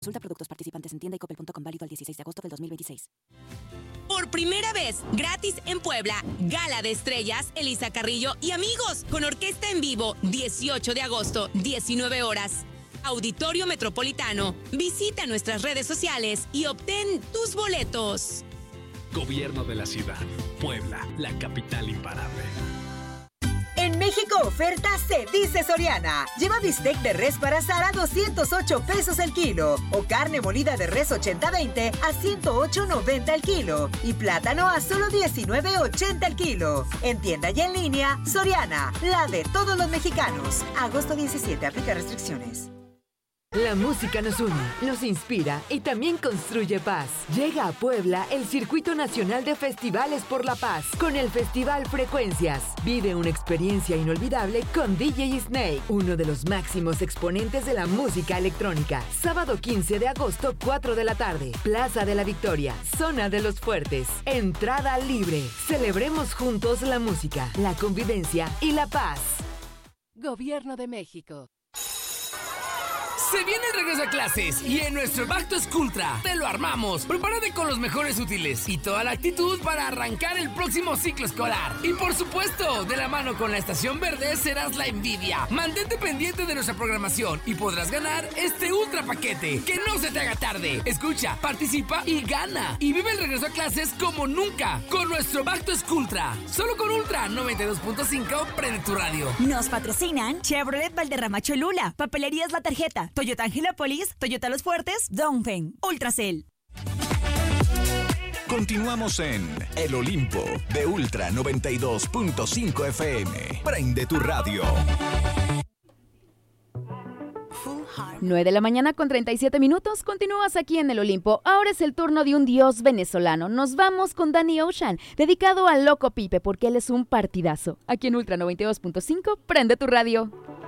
Consulta productos participantes en tienda y coppel.com, válido al 16 de agosto del 2026. Por primera vez, gratis en Puebla, Gala de Estrellas, Elisa Carrillo y amigos, con orquesta en vivo, 18 de agosto, 19 horas. Auditorio Metropolitano. Visita nuestras redes sociales y obtén tus boletos. Gobierno de la ciudad. Puebla, la capital imparable. En México oferta se dice Soriana. Lleva bistec de res para asar a 208 pesos el kilo. O carne molida de res 80-20 a 108.90 el kilo. Y plátano a solo 19.80 el kilo. En tienda y en línea, Soriana, la de todos los mexicanos. Agosto 17, aplica restricciones. La música nos une, nos inspira y también construye paz. Llega a Puebla el Circuito Nacional de Festivales por la Paz con el Festival Frecuencias. Vive una experiencia inolvidable con DJ Snake, uno de los máximos exponentes de la música electrónica. Sábado 15 de agosto, 4 de la tarde. Plaza de la Victoria, Zona de los Fuertes. Entrada libre. Celebremos juntos la música, la convivencia y la paz. Gobierno de México. Se viene el regreso a clases y en nuestro Back to School Ultra te lo armamos. Prepárate con los mejores útiles y toda la actitud para arrancar el próximo ciclo escolar. Y por supuesto, de la mano con la Estación Verde serás la envidia. Mantente pendiente de nuestra programación y podrás ganar este ultra paquete. Que no se te haga tarde. Escucha, participa y gana. Y vive el regreso a clases como nunca con nuestro Back to School Ultra. Solo con Ultra 92.5 prende tu radio. Nos patrocinan Chevrolet Valderrama Cholula, Papelerías La Tarjeta, Toyota Angelópolis, Toyota Los Fuertes, Dongfeng, Ultracel. Continuamos en El Olimpo de Ultra 92.5 FM. Prende tu radio. 9 de la mañana con 37 minutos. Continúas aquí en El Olimpo. Ahora es el turno de un dios venezolano. Nos vamos con Danny Ocean, dedicado al Loco Pipe, porque él es un partidazo. Aquí en Ultra 92.5, prende tu radio.